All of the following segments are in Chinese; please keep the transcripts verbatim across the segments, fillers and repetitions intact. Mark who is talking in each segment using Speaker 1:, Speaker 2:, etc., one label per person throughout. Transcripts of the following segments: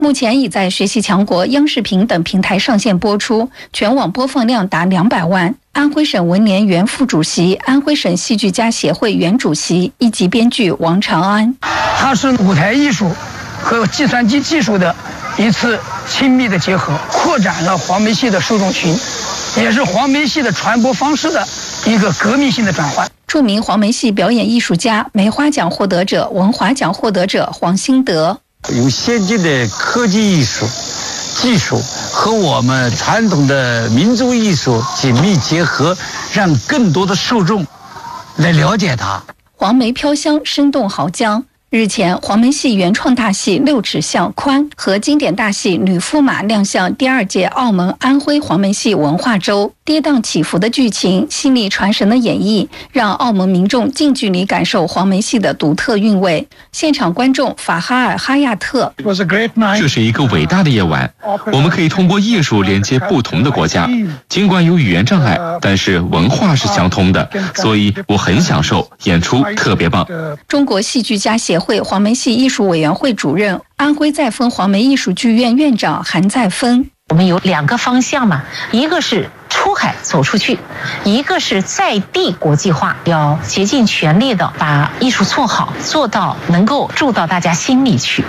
Speaker 1: 目前已在学习强国、央视频等平台上线播出，全网播放量达两百万。安徽省文联原副主席、安徽省戏剧家协会原主席、一级编剧王长安。
Speaker 2: 它是舞台艺术和计算机技术的一次亲密的结合，扩展了黄梅戏的受众群，也是黄梅戏的传播方式的一个革命性的转换。
Speaker 1: 著名黄梅戏表演艺术家、梅花奖获得者、文华奖获得者黄兴德，
Speaker 3: 用先进的科技艺术技术和我们传统的民族艺术紧密结合，让更多的受众来了解它。
Speaker 1: 黄梅飘香，生动豪江。日前，黄梅戏原创大戏《六尺巷宽》和经典大戏《女驸马》亮相第二届澳门安徽黄梅戏文化周。跌宕起伏的剧情、细腻传神的演绎，让澳门民众近距离感受黄梅戏的独特韵味。现场观众法哈尔哈亚特，
Speaker 4: 这是一个伟大的夜晚，我们可以通过艺术连接不同的国家，尽管有语言障碍，但是文化是相通的，所以我很享受，演出特别棒。
Speaker 1: 中国戏剧家协会黄梅戏艺术委员会主任、安徽再丰黄梅艺术剧院院长韩再芬，
Speaker 5: 我们有两个方向嘛，一个是出海走出去，一个是在地国际化，要竭尽全力的把艺术做好，做到能够住到大家心里去。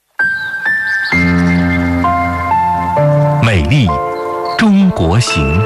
Speaker 6: 美丽中国行。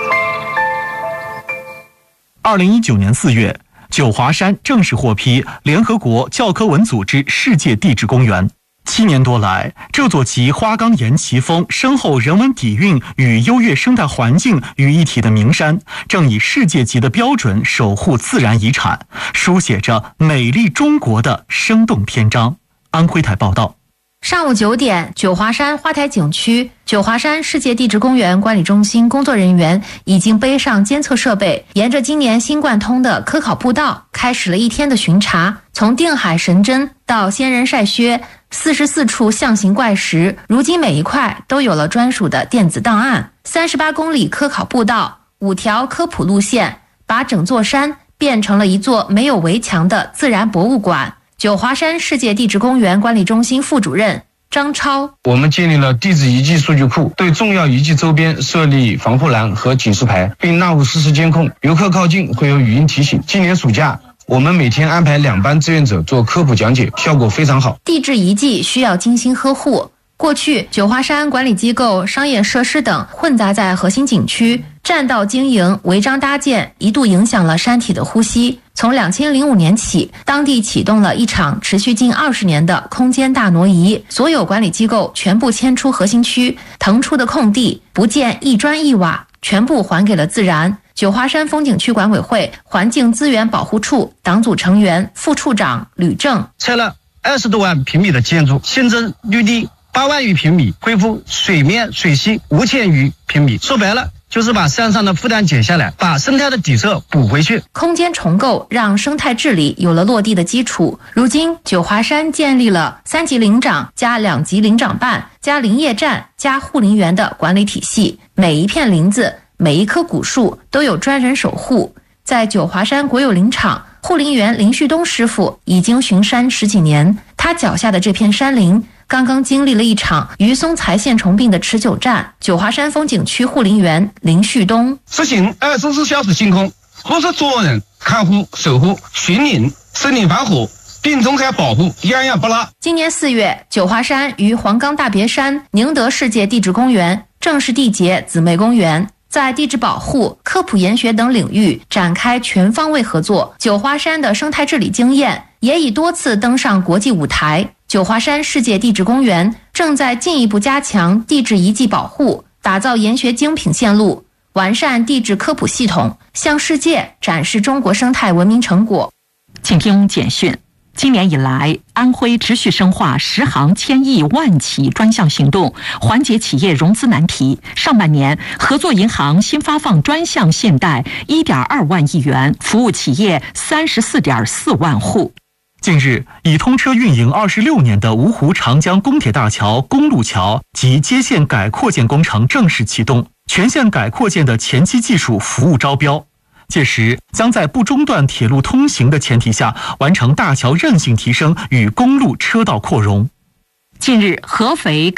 Speaker 6: 二零一九年四月，九华山正式获批联合国教科文组织世界地质公园。七年多来，这座集花岗岩奇峰、深厚人文底蕴与优越生态环境于一体的名山，正以世界级的标准守护自然遗产，书写着美丽中国的生动篇章。安徽台报道。
Speaker 7: 上午九点，九华山花台景区九华山世界地质公园管理中心工作人员已经背上监测设备，沿着今年新贯通的科考步道，开始了一天的巡查。从定海神针到仙人晒靴，四十四处象形怪石，如今每一块都有了专属的电子档案。三十八公里科考步道，五条科普路线，把整座山变成了一座没有围墙的自然博物馆。九华山世界地质公园管理中心副主任张超，
Speaker 8: 我们建立了地质遗迹数据库，对重要遗迹周边设立防护栏和警示牌，并纳入实时监控，游客靠近会有语音提醒。今年暑假，我们每天安排两班志愿者做科普讲解，效果非常好。
Speaker 7: 地质遗迹需要精心呵护。过去，九华山管理机构、商业设施等混杂在核心景区，占道经营、违章搭建，一度影响了山体的呼吸。从两千零五年起，当地启动了一场持续近二十年的空间大挪移，所有管理机构全部迁出核心区，腾出的空地不见一砖一瓦，全部还给了自然。九华山风景区管委会环境资源保护处党组成员、副处长吕正，
Speaker 8: 拆了二十多万平米的建筑，新增绿地八万余平米，恢复水面水系五千余平米。说白了，就是把山上的负担减下来，把生态的底色补回去。
Speaker 7: 空间重构让生态治理有了落地的基础。如今，九华山建立了三级林长加两级林长办加林业站加护林员的管理体系，每一片林子、每一棵古树都有专人守护。在九华山国有林场，护林员林旭东师傅已经巡山十几年，他脚下的这片山林刚刚经历了一场榆松财线虫病的持久战。九华山风景区护林员林旭东，
Speaker 8: 实行二十四小时清空，落实作人看护、守护、巡林、森林防火、病虫害保护，样样不落。
Speaker 7: 今年四月，九华山与黄冈大别山宁德世界地质公园正式缔结姊妹公园，在地质保护、科普研学等领域展开全方位合作。九华山的生态治理经验也已多次登上国际舞台。九华山世界地质公园正在进一步加强地质遗迹保护，打造研学精品线路，完善地质科普系统，向世界展示中国生态文明成果。
Speaker 9: 请听简讯。今年以来，安徽持续深化十行千亿万企专项行动，缓解企业融资难题。上半年，合作银行新发放专项信贷 一点二万亿元，服务企业 三十四点四万户。
Speaker 6: 近日，已通车运营二十六年的芜湖长江公铁大桥、公路桥及接线改扩建工程正式启动，全线改扩建的前期技术服务招标。届时将在不中断铁路通行的前提下，完成大桥韧性提升与公路车道扩容。
Speaker 9: 近日，合肥